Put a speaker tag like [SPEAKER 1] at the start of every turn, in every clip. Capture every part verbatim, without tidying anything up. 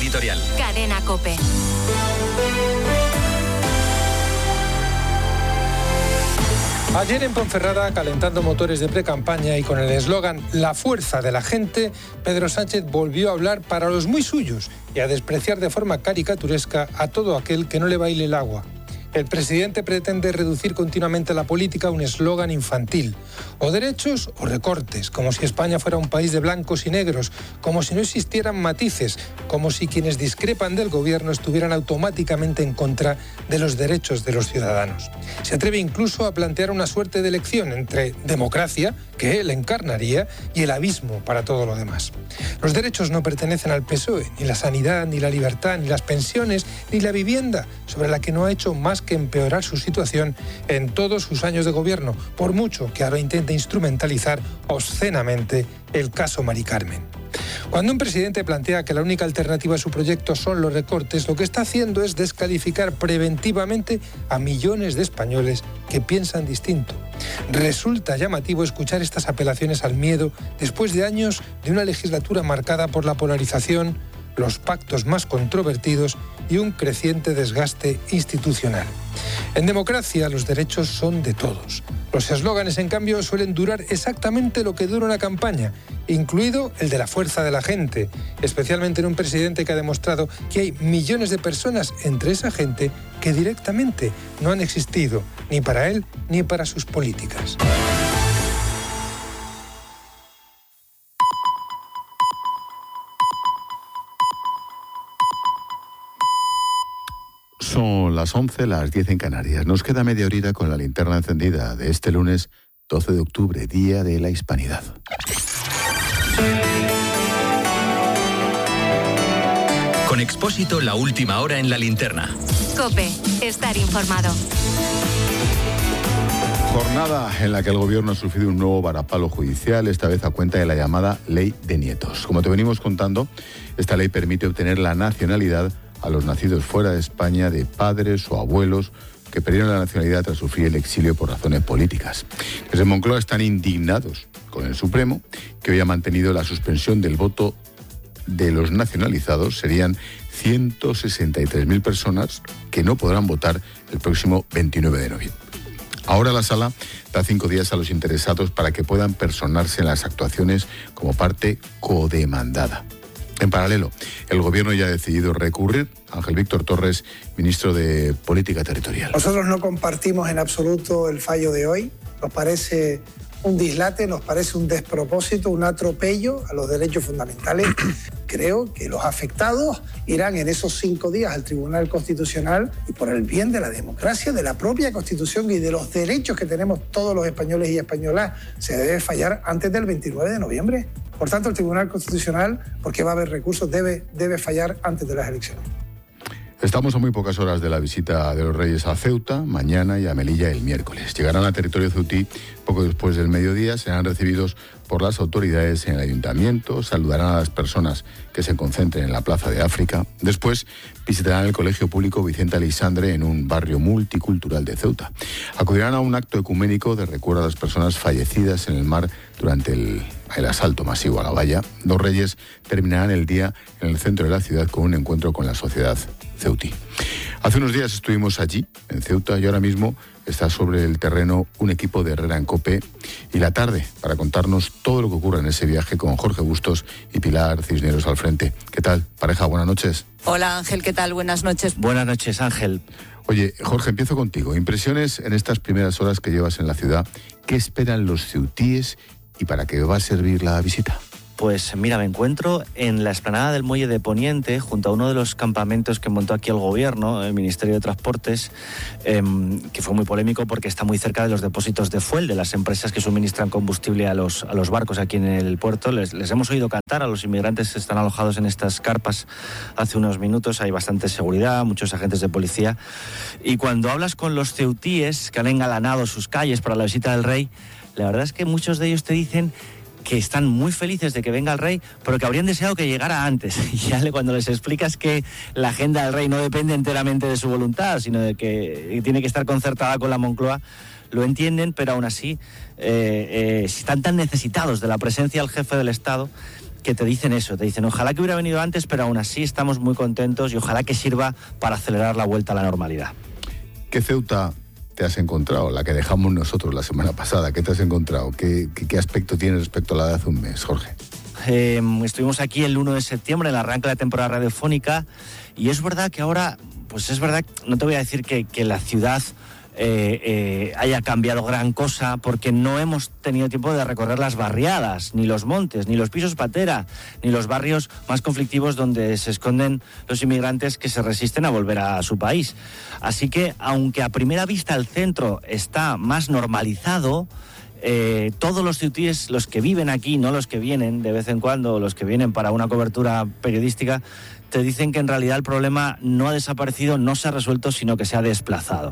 [SPEAKER 1] editorial.
[SPEAKER 2] Cadena COPE.
[SPEAKER 3] Ayer en Ponferrada, calentando motores de precampaña y con el eslogan "La fuerza de la gente", Pedro Sánchez volvió a hablar para los muy suyos y a despreciar de forma caricaturesca a todo aquel que no le baile el agua. El presidente pretende reducir continuamente la política a un eslogan infantil. O derechos o recortes, como si España fuera un país de blancos y negros, como si no existieran matices, como si quienes discrepan del gobierno estuvieran automáticamente en contra de los derechos de los ciudadanos. Se atreve incluso a plantear una suerte de elección entre democracia, que él encarnaría, y el abismo para todo lo demás. Los derechos no pertenecen al P S O E, ni la sanidad, ni la libertad, ni las pensiones, ni la vivienda, sobre la que no ha hecho más que empeorar su situación en todos sus años de gobierno, por mucho que ahora intente instrumentalizar obscenamente el caso Mari Carmen. Cuando un presidente plantea que la única alternativa a su proyecto son los recortes, lo que está haciendo es descalificar preventivamente a millones de españoles que piensan distinto. Resulta llamativo escuchar estas apelaciones al miedo después de años de una legislatura marcada por la polarización, los pactos más controvertidos y un creciente desgaste institucional. En democracia, los derechos son de todos. Los eslóganes, en cambio, suelen durar exactamente lo que dura una campaña, incluido el de la fuerza de la gente, especialmente en un presidente que ha demostrado que hay millones de personas entre esa gente que directamente no han existido, ni para él ni para sus políticas.
[SPEAKER 4] Son las once, las diez en Canarias. Nos queda media horita con la linterna encendida de este lunes doce de octubre, Día de la Hispanidad.
[SPEAKER 1] Con Expósito, la última hora en la linterna.
[SPEAKER 2] COPE, estar informado.
[SPEAKER 4] Jornada en la que el gobierno ha sufrido un nuevo varapalo judicial, esta vez a cuenta de la llamada Ley de Nietos. Como te venimos contando, esta ley permite obtener la nacionalidad a los nacidos fuera de España de padres o abuelos que perdieron la nacionalidad tras sufrir el exilio por razones políticas. Desde Moncloa están indignados con el Supremo, que hoy ha mantenido la suspensión del voto de los nacionalizados. Serían ciento sesenta y tres mil personas que no podrán votar el próximo veintinueve de noviembre. Ahora la Sala da cinco días a los interesados para que puedan personarse en las actuaciones como parte codemandada. En paralelo, el Gobierno ya ha decidido recurrir. Ángel Víctor Torres, ministro de Política Territorial.
[SPEAKER 5] Nosotros no compartimos en absoluto el fallo de hoy. Nos parece un dislate, nos parece un despropósito, un atropello a los derechos fundamentales. Creo que los afectados irán en esos cinco días al Tribunal Constitucional y por el bien de la democracia, de la propia Constitución y de los derechos que tenemos todos los españoles y españolas, se debe fallar antes del veintinueve de noviembre. Por tanto, el Tribunal Constitucional, porque va a haber recursos, debe, debe fallar antes de las elecciones.
[SPEAKER 4] Estamos a muy pocas horas de la visita de los Reyes a Ceuta, mañana, y a Melilla el miércoles. Llegarán a territorio ceutí poco después del mediodía, serán recibidos por las autoridades en el ayuntamiento, saludarán a las personas que se concentren en la Plaza de África. Después visitarán el Colegio Público Vicente Aleixandre en un barrio multicultural de Ceuta. Acudirán a un acto ecuménico de recuerdo a las personas fallecidas en el mar durante el, el asalto masivo a la valla. Los Reyes terminarán el día en el centro de la ciudad con un encuentro con la sociedad ceutí. Hace unos días estuvimos allí, en Ceuta, y ahora mismo está sobre el terreno un equipo de Herrera en COPE y la tarde para contarnos todo lo que ocurre en ese viaje con Jorge Bustos y Pilar Cisneros al frente. ¿Qué tal, pareja? Buenas noches.
[SPEAKER 6] Hola Ángel, ¿qué tal? Buenas noches.
[SPEAKER 7] Buenas noches, Ángel.
[SPEAKER 4] Oye, Jorge, empiezo contigo. Impresiones en estas primeras horas que llevas en la ciudad. ¿Qué esperan los ceutíes y para qué va a servir la visita?
[SPEAKER 7] Pues mira, me encuentro en la explanada del Muelle de Poniente, junto a uno de los campamentos que montó aquí el Gobierno, el Ministerio de Transportes, eh, que fue muy polémico porque está muy cerca de los depósitos de fuel de las empresas que suministran combustible a los, a los barcos aquí en el puerto. Les, les hemos oído cantar a los inmigrantes que están alojados en estas carpas hace unos minutos. Hay bastante seguridad, muchos agentes de policía. Y cuando hablas con los ceutíes que han engalanado sus calles para la visita del rey, la verdad es que muchos de ellos te dicen que están muy felices de que venga el rey, pero que habrían deseado que llegara antes. Y ya cuando les explicas que la agenda del rey no depende enteramente de su voluntad, sino de que tiene que estar concertada con la Moncloa, lo entienden, pero aún así eh, eh, están tan necesitados de la presencia del jefe del Estado que te dicen eso, te dicen ojalá que hubiera venido antes, pero aún así estamos muy contentos y ojalá que sirva para acelerar la vuelta a la normalidad.
[SPEAKER 4] ¿Qué Ceuta te has encontrado? La que dejamos nosotros la semana pasada. ¿Qué te has encontrado? ¿Qué, qué, qué aspecto tiene respecto a la de hace un mes, Jorge?
[SPEAKER 7] Eh, estuvimos aquí el uno de septiembre, en el arranque de la temporada radiofónica, y es verdad que ahora, pues es verdad, no te voy a decir que, que la ciudad Eh, eh, haya cambiado gran cosa, porque no hemos tenido tiempo de recorrer las barriadas, ni los montes, ni los pisos patera, ni los barrios más conflictivos donde se esconden los inmigrantes que se resisten a volver a su país. Así que, aunque a primera vista el centro está más normalizado, eh, todos los ceutíes, los que viven aquí, no los que vienen de vez en cuando, los que vienen para una cobertura periodística, te dicen que en realidad el problema no ha desaparecido, no se ha resuelto, sino que se ha desplazado.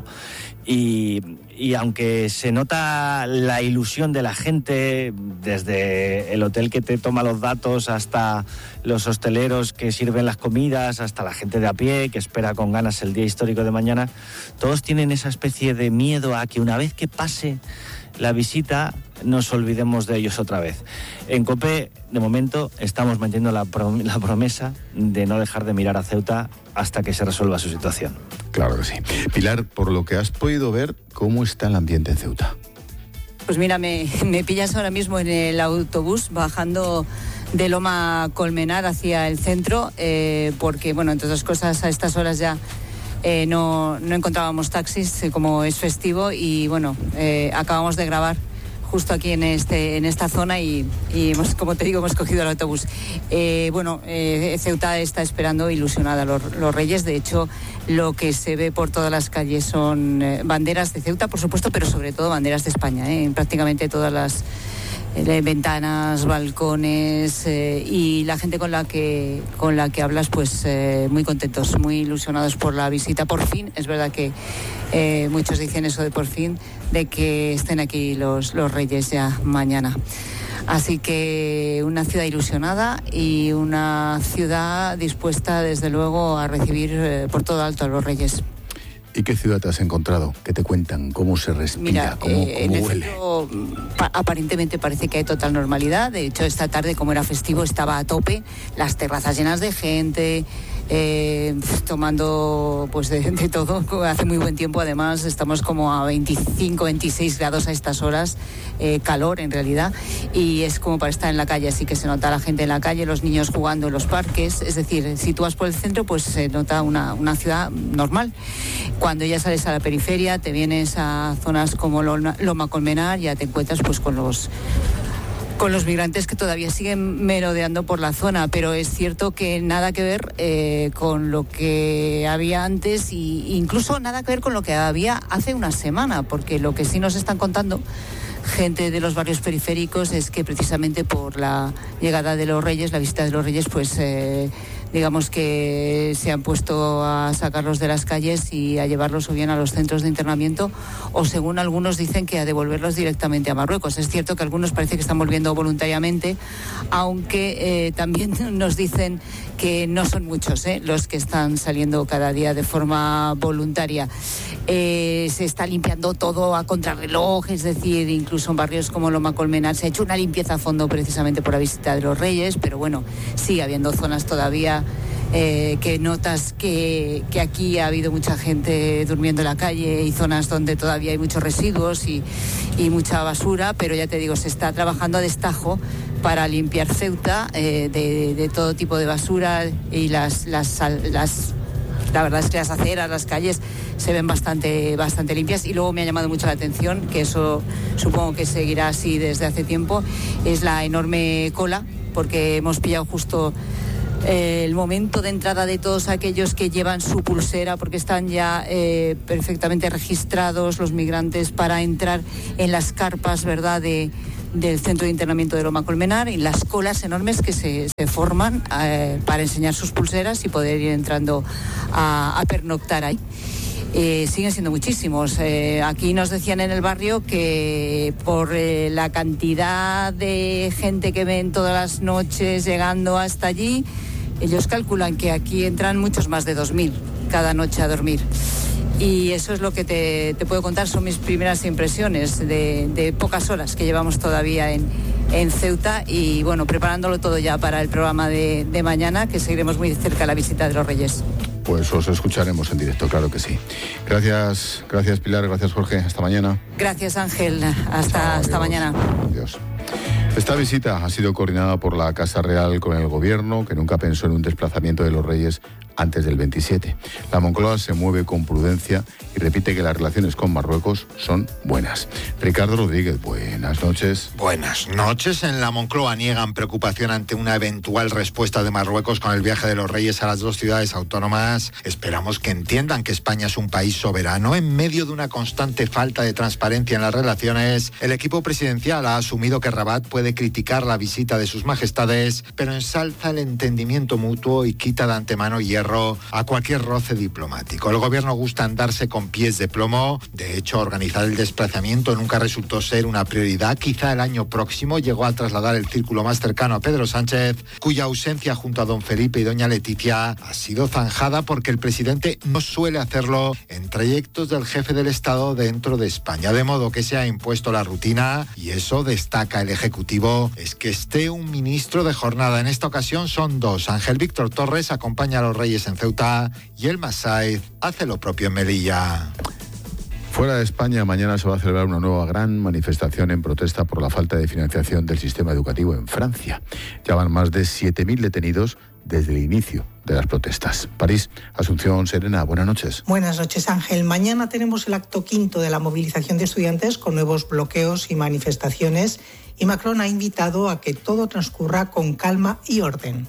[SPEAKER 7] Y, y aunque se nota la ilusión de la gente, desde el hotel que te toma los datos hasta los hosteleros que sirven las comidas, hasta la gente de a pie que espera con ganas el día histórico de mañana, todos tienen esa especie de miedo a que una vez que pase la visita nos olvidemos de ellos otra vez. En COPE, de momento, estamos manteniendo la, prom- la promesa de no dejar de mirar a Ceuta hasta que se resuelva su situación.
[SPEAKER 4] Claro que sí. Pilar, por lo que has podido ver, ¿cómo está el ambiente en Ceuta?
[SPEAKER 6] Pues mira, me, me pillas ahora mismo en el autobús bajando de Loma Colmenar hacia el centro, eh, porque, bueno, entre otras cosas, a estas horas ya eh, no, no encontrábamos taxis, eh, como es festivo, y bueno, eh, acabamos de grabar justo aquí en este en esta zona y, y hemos, como te digo, hemos cogido el autobús. Eh, bueno, eh, Ceuta está esperando ilusionada los, los Reyes. De hecho, lo que se ve por todas las calles son eh, banderas de Ceuta, por supuesto, pero sobre todo banderas de España, eh, en prácticamente todas las eh, ventanas, balcones, eh, y la gente con la que con la que hablas, pues eh, muy contentos, muy ilusionados por la visita. Por fin, es verdad que eh, muchos dicen eso de por fin, de que estén aquí los, los Reyes ya mañana. Así que una ciudad ilusionada y una ciudad dispuesta, desde luego, a recibir eh, por todo alto a los Reyes.
[SPEAKER 4] ¿Y qué ciudad te has encontrado? ¿Qué te cuentan? ¿Cómo se respira?
[SPEAKER 6] Mira,
[SPEAKER 4] ¿Cómo,
[SPEAKER 6] eh,
[SPEAKER 4] cómo
[SPEAKER 6] en
[SPEAKER 4] huele?
[SPEAKER 6] el centro, pa- aparentemente parece que hay total normalidad. De hecho, esta tarde, como era festivo, estaba a tope, las terrazas llenas de gente, eh, tomando pues de, de todo. Hace muy buen tiempo, además, estamos como a veinticinco, veintiséis grados a estas horas, eh, calor en realidad, y es como para estar en la calle, así que se nota la gente en la calle, los niños jugando en los parques. Es decir, si tú vas por el centro, pues se nota una, una ciudad normal. Cuando ya sales a la periferia, te vienes a zonas como Loma, Loma Colmenar, ya te encuentras pues con los con los migrantes que todavía siguen merodeando por la zona, pero es cierto que nada que ver eh, con lo que había antes, e incluso nada que ver con lo que había hace una semana, porque lo que sí nos están contando gente de los barrios periféricos es que precisamente por la llegada de los Reyes, la visita de los Reyes, pues eh, digamos que se han puesto a sacarlos de las calles y a llevarlos o bien a los centros de internamiento, o según algunos dicen que a devolverlos directamente a Marruecos. Es cierto que algunos parece que están volviendo voluntariamente, aunque eh, también nos dicen que no son muchos eh, los que están saliendo cada día de forma voluntaria. Eh, se está limpiando todo a contrarreloj, es decir, incluso en barrios como Loma Colmenar se ha hecho una limpieza a fondo precisamente por la visita de los Reyes, pero bueno, sigue habiendo zonas todavía Eh, que notas que, que aquí ha habido mucha gente durmiendo en la calle y zonas donde todavía hay muchos residuos y, y mucha basura, pero ya te digo, se está trabajando a destajo para limpiar Ceuta eh, de, de todo tipo de basura, y las, las, las la verdad es que las aceras, las calles se ven bastante, bastante limpias. Y luego me ha llamado mucho la atención, que eso supongo que seguirá así desde hace tiempo, es la enorme cola, porque hemos pillado justo Eh, el momento de entrada de todos aquellos que llevan su pulsera, porque están ya eh, perfectamente registrados los migrantes para entrar en las carpas, ¿verdad?, de, del centro de internamiento de Loma Colmenar, y las colas enormes que se, se forman eh, para enseñar sus pulseras y poder ir entrando a, a pernoctar ahí. Eh, siguen siendo muchísimos. Eh, aquí nos decían en el barrio que por eh, la cantidad de gente que ven todas las noches llegando hasta allí, ellos calculan que aquí entran muchos más de dos mil cada noche a dormir. Y eso es lo que te, te puedo contar, son mis primeras impresiones de, de pocas horas que llevamos todavía en, en Ceuta y bueno, preparándolo todo ya para el programa de, de mañana, que seguiremos muy cerca la visita de los Reyes.
[SPEAKER 4] Pues os escucharemos en directo, claro que sí. Gracias, gracias Pilar, gracias Jorge, hasta mañana.
[SPEAKER 6] Gracias Ángel, hasta, hasta
[SPEAKER 4] Adiós.
[SPEAKER 6] mañana.
[SPEAKER 4] Adiós. Esta visita ha sido coordinada por la Casa Real con el Gobierno, que nunca pensó en un desplazamiento de los Reyes antes del veintisiete. La Moncloa se mueve con prudencia y repite que las relaciones con Marruecos son buenas. Ricardo Rodríguez, buenas noches.
[SPEAKER 8] Buenas noches. En la Moncloa niegan preocupación ante una eventual respuesta de Marruecos con el viaje de los Reyes a las dos ciudades autónomas. Esperamos que entiendan que España es un país soberano. En medio de una constante falta de transparencia en las relaciones, el equipo presidencial ha asumido que Rabat puede criticar la visita de sus majestades, pero ensalza el entendimiento mutuo y quita de antemano hierro a cualquier roce diplomático. El gobierno gusta andarse con pies de plomo. De hecho, organizar el desplazamiento nunca resultó ser una prioridad. Quizá el año próximo llegó a trasladar el círculo más cercano a Pedro Sánchez, cuya ausencia junto a don Felipe y doña Leticia ha sido zanjada porque el presidente no suele hacerlo en trayectos del jefe del Estado dentro de España. De modo que se ha impuesto la rutina y eso destaca el Ejecutivo, es que esté un ministro de jornada. En esta ocasión son dos. Ángel Víctor Torres acompaña a los Reyes en Ceuta y el Massaid hace lo propio en Melilla.
[SPEAKER 4] Fuera de España, mañana se va a celebrar una nueva gran manifestación en protesta por la falta de financiación del sistema educativo en Francia. Ya van más de siete mil detenidos desde el inicio de las protestas. París, Asunción Serena, buenas noches.
[SPEAKER 9] Buenas noches, Ángel. Mañana tenemos el acto quinto de la movilización de estudiantes con nuevos bloqueos y manifestaciones y Macron ha invitado a que todo transcurra con calma y orden.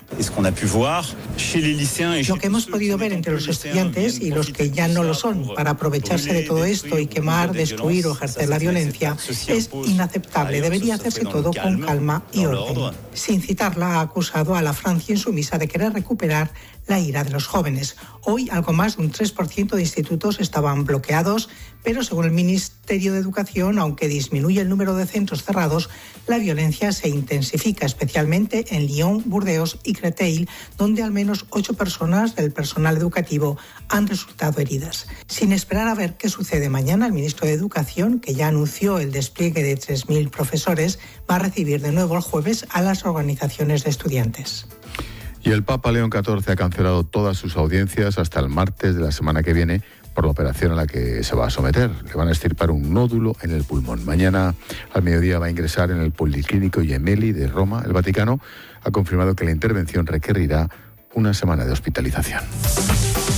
[SPEAKER 9] Lo que hemos podido ver entre los estudiantes y los que ya no lo son para aprovecharse de todo esto y quemar, destruir o ejercer la violencia es inaceptable. Debería hacerse todo con calma y orden. Sin citarla, ha acusado a la Francia insumisa de querer recuperar la ira de los jóvenes. Hoy algo más de un tres por ciento de institutos estaban bloqueados, pero según el Ministerio de Educación, aunque disminuye el número de centros cerrados, la violencia se intensifica, especialmente en Lyon, Burdeos y Créteil, donde al menos ocho personas del personal educativo han resultado heridas. Sin esperar a ver qué sucede mañana, el ministro de Educación, que ya anunció el despliegue de tres mil profesores, va a recibir de nuevo el jueves a las organizaciones de estudiantes.
[SPEAKER 4] Y el Papa León catorce ha cancelado todas sus audiencias hasta el martes de la semana que viene por la operación a la que se va a someter. Le van a extirpar un nódulo en el pulmón. Mañana al mediodía va a ingresar en el Policlínico Gemelli de Roma. El Vaticano ha confirmado que la intervención requerirá una semana de hospitalización.